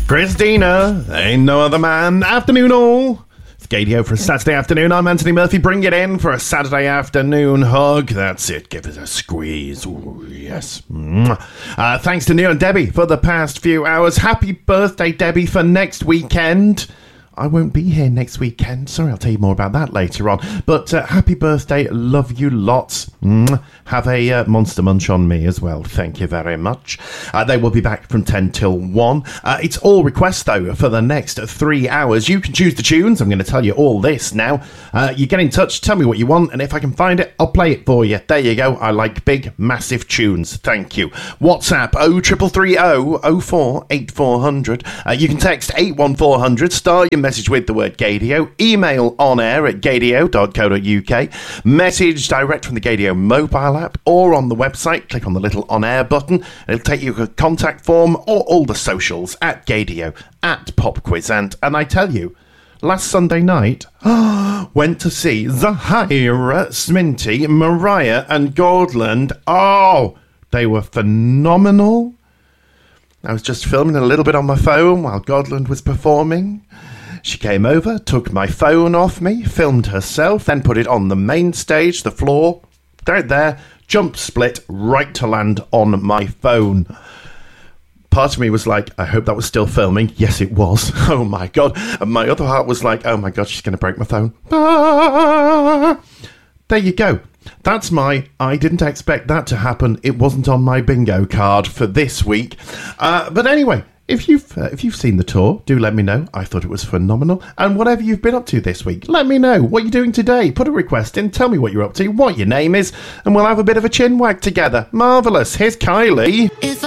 Christina, ain't no other man. Afternoon all. It's Gadio for a Saturday afternoon. I'm Anthony Murphy. Bring it in for a Saturday afternoon hug. That's it. Give it a squeeze. Ooh, yes. Thanks to Neil and Debbie for the past few hours. Happy birthday, Debbie, for next weekend. I won't be here next weekend. Sorry, I'll tell you more about that later on. But happy birthday. Love you lots. Have a Monster Munch on me as well. Thank you very much. They will be back from 10 till 1. It's all requests, though, for the next 3 hours. You can choose the tunes. I'm going to tell you all this now. You get in touch, tell me what you want, and if I can find it, I'll play it for you. There you go. I like big, massive tunes. Thank you. WhatsApp 0330 04 8400. You can text 81400. Start your message with the word Gadio. Email onair@gadio.co.uk. Message direct from the Gadio mobile app or on the website. Click on the little on air button. It'll take you to a contact form or all the socials at Gadio, at Popquizant. And I tell you, last Sunday night, went to see Zahira, Sminty, Mariah and Gordland. Oh, they were phenomenal. I was just filming a little bit on my phone while Gordland was performing. She came over, took my phone off me, filmed herself, then put it on the main stage, the floor. There, jump split right to land on my phone. Part of me was like, I hope that was still filming. Yes, it was. Oh my God. And my other heart was like, oh my God, she's going to break my phone. There you go. That's I didn't expect that to happen. It wasn't on my bingo card for this week. But anyway, if you've seen the tour, do let me know. I thought it was phenomenal. And whatever you've been up to this week, let me know what you're doing today. Put a request in, tell me what you're up to, what your name is, and we'll have a bit of a chin wag together. Marvellous. Here's Kylie.